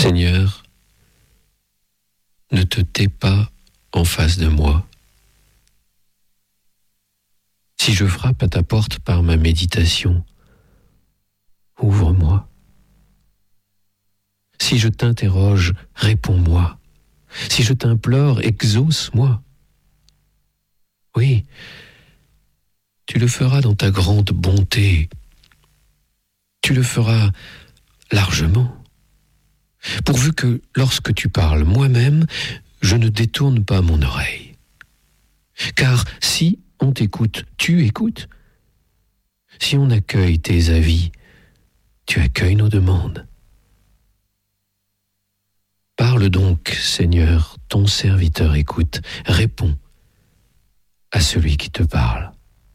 Seigneur, ne te tais pas en face de moi. Si je frappe à ta porte par ma méditation, ouvre-moi. Si je t'interroge, réponds-moi. Si je t'implore, exauce-moi. Oui, tu le feras dans ta grande bonté. Tu le feras largement. Pourvu que, lorsque tu parles moi-même, je ne détourne pas mon oreille. Car si on t'écoute, tu écoutes. Si on accueille tes avis, tu accueilles nos demandes. Parle donc, Seigneur, ton serviteur écoute, réponds à celui qui te parle.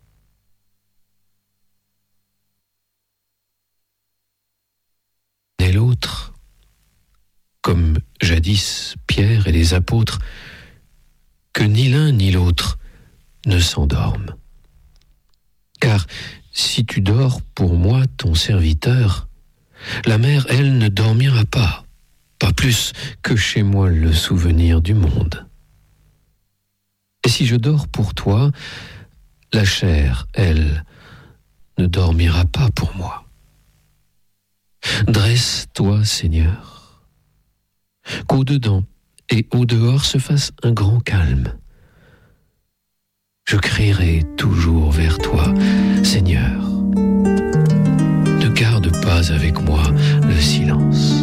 Et l'autre, comme jadis Pierre et les apôtres, que ni l'un ni l'autre ne s'endorment. Car si tu dors pour moi, ton serviteur, la mer, elle, ne dormira pas plus que chez moi le souvenir du monde. Et si je dors pour toi, la chair, elle, ne dormira pas pour moi. Dresse-toi, Seigneur, qu'au-dedans et au-dehors se fasse un grand calme. Je crierai toujours vers toi, Seigneur. Ne garde pas avec moi le silence.